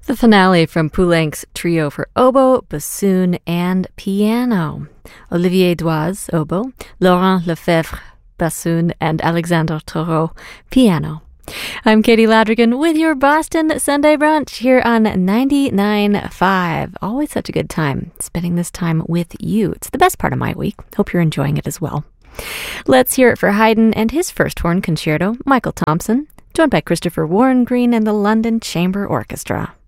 The finale from Poulenc's Trio for Oboe, Bassoon, and Piano. Olivier Doise, oboe, Laurent Lefebvre, bassoon, and Alexandre Thoreau, piano. I'm Katie Ladrigan with your Boston Sunday Brunch here on 99.5. Always such a good time spending this time with you. It's the best part of my week. Hope you're enjoying it as well. Let's hear it for Haydn and his first horn concerto, Michael Thompson, joined by Christopher Warren Green and the London Chamber Orchestra.